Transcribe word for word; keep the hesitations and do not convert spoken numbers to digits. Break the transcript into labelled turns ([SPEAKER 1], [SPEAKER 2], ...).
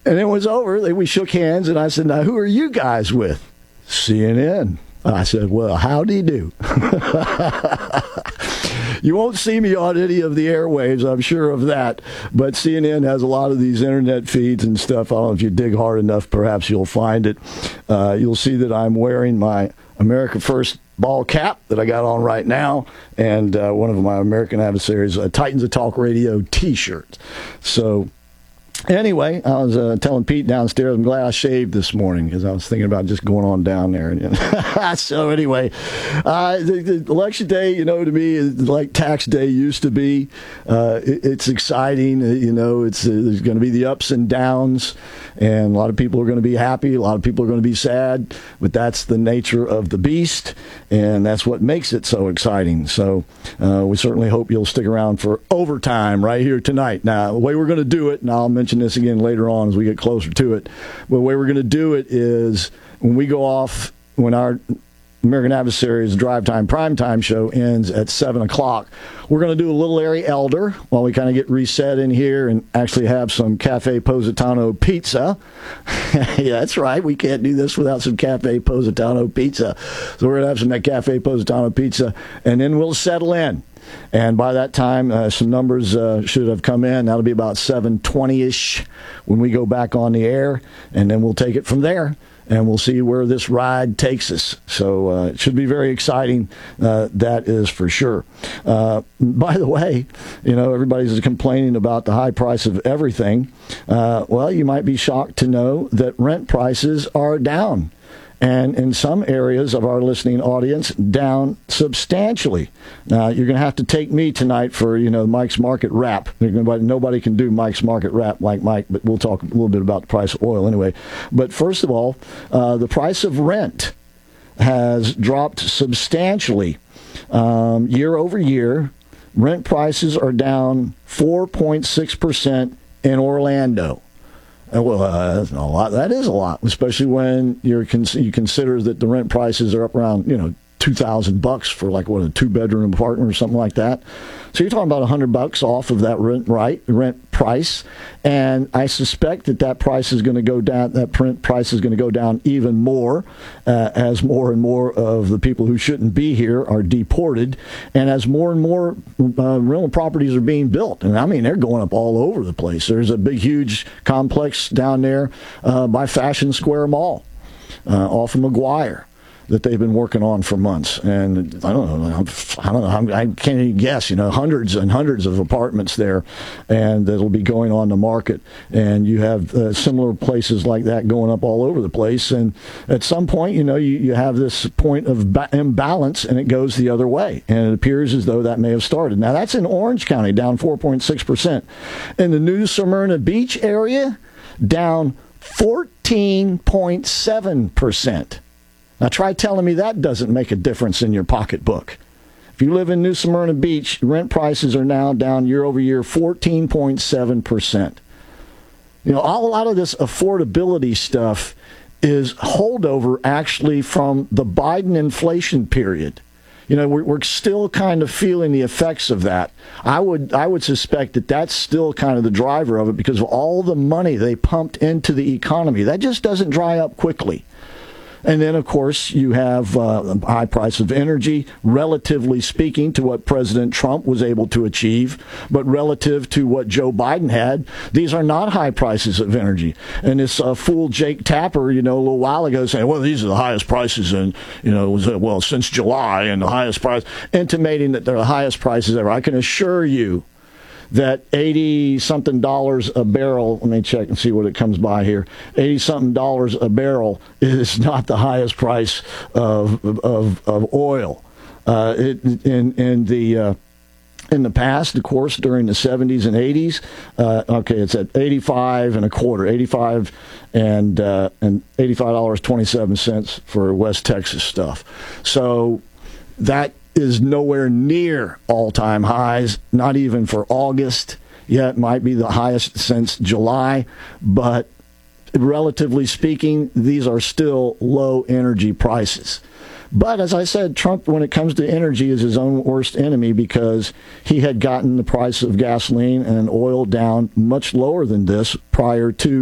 [SPEAKER 1] And it was over. We shook hands, and I said, now, who are you guys with? C N N. I said, well, howdy do. You won't see me on any of the airwaves, I'm sure of that. But C N N has a lot of these internet feeds and stuff. I don't know if you dig hard enough, perhaps you'll find it. Uh, you'll see that I'm wearing my America First ball cap that I got on right now, and uh, one of my American Adversaries, uh, Titans of Talk Radio T-shirt. So anyway, I was uh, telling Pete downstairs, I'm glad I shaved this morning because I was thinking about just going on down there. You know? So anyway, uh, the, the election day, you know, to me, is like tax day used to be. Uh, it, it's exciting. You know, it's uh, there's going to be the ups and downs, and a lot of people are going to be happy. A lot of people are going to be sad, but that's the nature of the beast, and that's what makes it so exciting. So uh, we certainly hope you'll stick around for overtime right here tonight. Now, the way we're going to do it, and I'll mention this again later on as we get closer to it, but the way we're going to do it is when we go off, when our American Adversaries Drive Time Primetime show ends at seven o'clock, we're going to do a little Larry Elder while we kind of get reset in here and actually have some Cafe Positano pizza. Yeah, that's right. We can't do this without some Cafe Positano pizza. So we're going to have some Cafe Positano pizza, and then we'll settle in. And by that time, uh, some numbers uh, should have come in. That'll be about seven twenty-ish when we go back on the air, and then we'll take it from there, and we'll see where this ride takes us. So uh, it should be very exciting, uh, that is for sure. Uh, by the way, you know, everybody's complaining about the high price of everything. Uh, well, you might be shocked to know that rent prices are down. And in some areas of our listening audience, down substantially. Now, you're going to have to take me tonight for, you know, Mike's Market Wrap. Nobody, nobody can do Mike's Market Wrap like Mike, but we'll talk a little bit about the price of oil anyway. But first of all, uh, the price of rent has dropped substantially um, year over year. Rent prices are down four point six percent in Orlando. Well, uh, that's a lot. That is a lot, especially when you're con- you consider that the rent prices are up around, you know, two thousand bucks for like what a two bedroom apartment or something like that. So you're talking about a hundred bucks off of that rent right rent price, and I suspect that that price is going to go down. That rent price is going to go down even more uh, as more and more of the people who shouldn't be here are deported, and as more and more uh, rental properties are being built. And I mean, they're going up all over the place. There's a big, huge complex down there uh, by Fashion Square Mall, uh, off of McGuire, that they've been working on for months. And I don't know, I don't know, I can't even guess, you know, hundreds and hundreds of apartments there, and that'll be going on the market. And you have uh, similar places like that going up all over the place. And at some point, you know, you, you have this point of ba- imbalance, and it goes the other way. And it appears as though that may have started. Now, that's in Orange County, down four point six percent. In the New Smyrna Beach area, down fourteen point seven percent. Now, try telling me that doesn't make a difference in your pocketbook. If you live in New Smyrna Beach, rent prices are now down year over year fourteen point seven percent. You know, a lot of this affordability stuff is holdover actually from the Biden inflation period. You know, we're, we're still kind of feeling the effects of that. I would I would suspect that that's still kind of the driver of it because of all the money they pumped into the economy. That just doesn't dry up quickly. And then, of course, you have uh, a high price of energy, relatively speaking, to what President Trump was able to achieve. But relative to what Joe Biden had, these are not high prices of energy. And this uh, fool Jake Tapper, you know, a little while ago saying, well, these are the highest prices in, you know, was, uh, well, since July, and the highest price, intimating that they're the highest prices ever. I can assure you that eighty-something dollars a barrel, let me check and see what it comes by here, eighty-something dollars a barrel is not the highest price of of, of oil. Uh, it, in, in the... Uh, In the past, of course, during the seventies and eighties, uh, okay, it's at eighty-five and a quarter, eighty-five and uh, and eighty-five dollars and twenty-seven cents for West Texas stuff. So that is nowhere near all-time highs, not even for August. Yeah, it might be the highest since July, but relatively speaking, these are still low energy prices. But as I said, Trump, when it comes to energy, is his own worst enemy because he had gotten the price of gasoline and oil down much lower than this prior to